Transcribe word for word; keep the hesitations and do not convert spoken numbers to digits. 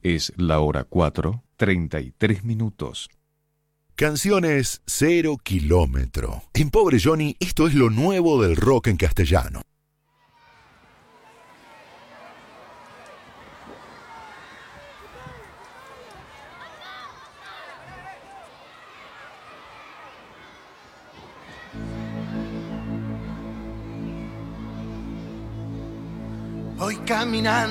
Es la hora cuatro, treinta y tres minutos. Canciones cero kilómetro. En Pobre Johnny, esto es lo nuevo del rock en castellano. Voy caminando